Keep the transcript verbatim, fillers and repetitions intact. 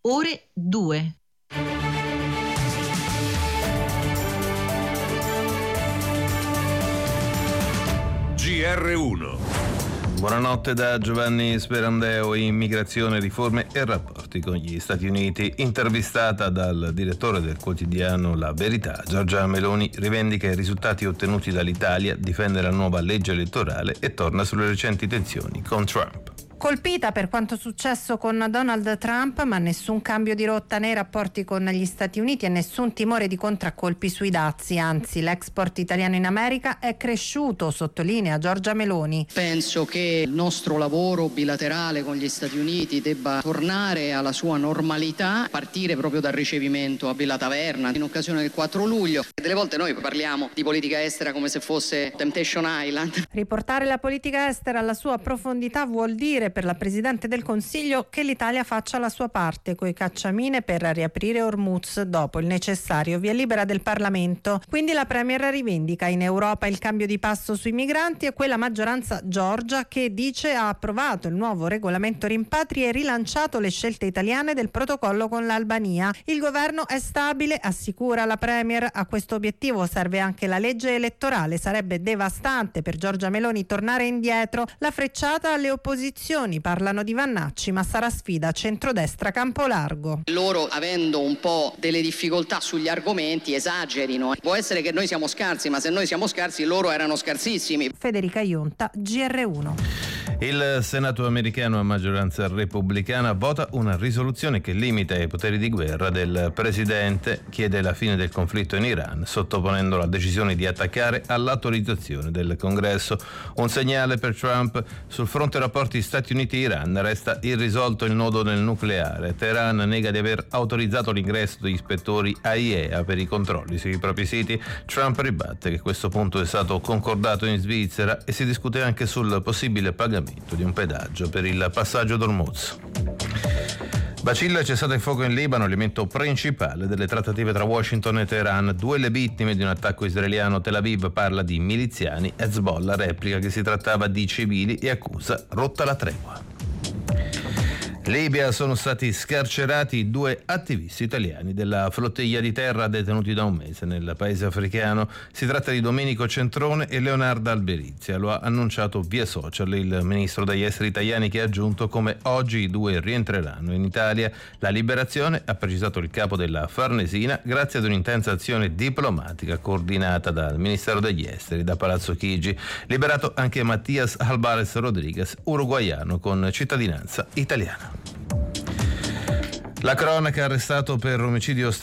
ore due. G R uno. Buonanotte da Giovanni Sperandeo. Immigrazione, riforme e rapporti con gli Stati Uniti. Intervistata dal direttore del quotidiano La Verità, Giorgia Meloni rivendica i risultati ottenuti dall'Italia, difende la nuova legge elettorale e torna sulle recenti tensioni con Trump. Colpita per quanto successo con Donald Trump, ma nessun cambio di rotta nei rapporti con gli Stati Uniti e nessun timore di contraccolpi sui dazi, anzi l'export italiano in America è cresciuto, sottolinea Giorgia Meloni. Penso che il nostro lavoro bilaterale con gli Stati Uniti debba tornare alla sua normalità, partire proprio dal ricevimento a Villa Taverna in occasione del quattro luglio. Delle volte noi parliamo di politica estera come se fosse Temptation Island. Riportare la politica estera alla sua profondità vuol dire per la Presidente del Consiglio che l'Italia faccia la sua parte coi cacciamine per riaprire Hormuz dopo il necessario via libera del Parlamento. Quindi la Premier rivendica in Europa il cambio di passo sui migranti e quella maggioranza Giorgia che dice ha approvato il nuovo regolamento rimpatri e rilanciato le scelte italiane del protocollo con l'Albania. Il governo è stabile, assicura la Premier. A questo obiettivo serve anche la legge elettorale. Sarebbe devastante per Giorgia Meloni tornare indietro. La frecciata alle opposizioni. Parlano di Vannacci, ma sarà sfida centrodestra campo largo. Loro, avendo un po' delle difficoltà sugli argomenti, esagerino. Può essere che noi siamo scarsi, ma se noi siamo scarsi loro erano scarsissimi. Federica Ionta, G R uno. Il Senato americano a maggioranza repubblicana vota una risoluzione che limita i poteri di guerra del presidente, chiede la fine del conflitto in Iran, sottoponendo la decisione di attaccare all'autorizzazione del Congresso. Un segnale per Trump. Sul fronte rapporti Stati Uniti-Iran resta irrisolto il nodo del nucleare. Teheran nega di aver autorizzato l'ingresso di ispettori A I E A per i controlli sui propri siti. Trump ribatte che questo punto è stato concordato in Svizzera e si discute anche sul possibile pagamento di un pedaggio per il passaggio d'Ormuz. Vacilla il cessate il fuoco in Libano, elemento principale delle trattative tra Washington e Teheran. Due le vittime di un attacco israeliano. Tel Aviv parla di miliziani, Hezbollah replica che si trattava di civili e accusa rotta la tregua. Libia, sono stati scarcerati due attivisti italiani della flottiglia di terra detenuti da un mese nel paese africano. Si tratta di Domenico Centrone e Leonardo Alberizia. Lo ha annunciato via social il ministro degli esteri italiani, che ha aggiunto come oggi i due rientreranno in Italia. La liberazione, ha precisato il capo della Farnesina, grazie ad un'intensa azione diplomatica coordinata dal Ministero degli Esteri, da Palazzo Chigi. Liberato anche Mattias Alvarez Rodriguez, uruguaiano con cittadinanza italiana. La cronaca, arrestato per omicidio